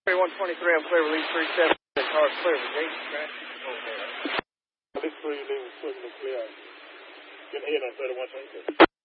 123, I'm clear, release 37. The car's clear, the gate's crashed. Release 3, leaving signal clear. Get ahead on 3123.